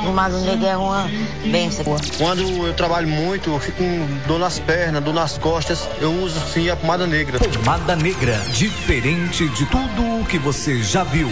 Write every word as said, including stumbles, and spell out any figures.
Pomada negra é uma benção. Quando eu trabalho muito, eu fico com dor nas pernas, dor nas costas, eu uso sim a pomada negra. Pomada negra, diferente de tudo o que você já viu.